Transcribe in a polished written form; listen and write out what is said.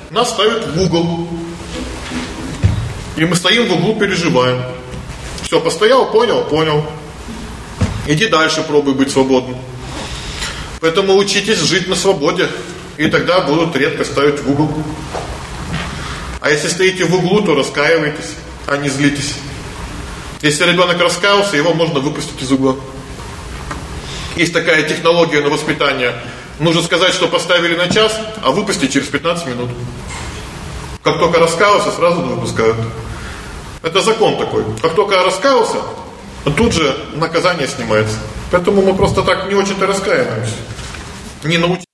нас ставят в угол. И мы стоим в углу, переживаем. Все, постоял, понял. Иди дальше, пробуй быть свободным. Поэтому учитесь жить на свободе, и тогда будут редко ставить в угол. А если стоите в углу, то раскаивайтесь, а не злитесь. Если ребенок раскаялся, его можно выпустить из угла. Есть такая технология на воспитание. Нужно сказать, что поставили на час, а выпустить через 15 минут. Как только раскаялся, сразу выпускают. Это закон такой. Как только раскаялся, тут же наказание снимается. Поэтому мы просто так не очень-то раскаиваемся. Не научились.